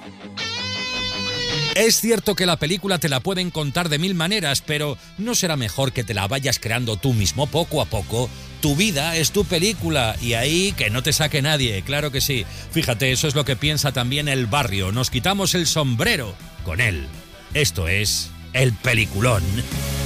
Es cierto que la película te la pueden contar de mil maneras, pero ¿no será mejor que te la vayas creando tú mismo poco a poco? Tu vida es tu película y ahí que no te saque nadie, claro que sí. Fíjate, eso es lo que piensa también El Barrio. Nos quitamos el sombrero con él. Esto es El Peliculón.